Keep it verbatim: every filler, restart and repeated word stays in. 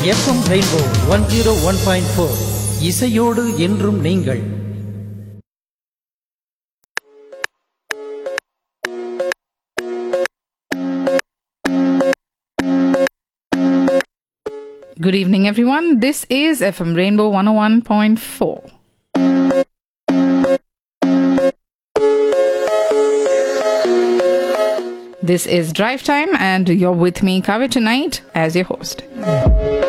FM rainbow one zero one point four இசையோடு என்றும் நீங்கள். Good evening, everyone. This is F M Rainbow one oh one point four. This is Drive Time, and you're with me, Kavya, tonight as your host.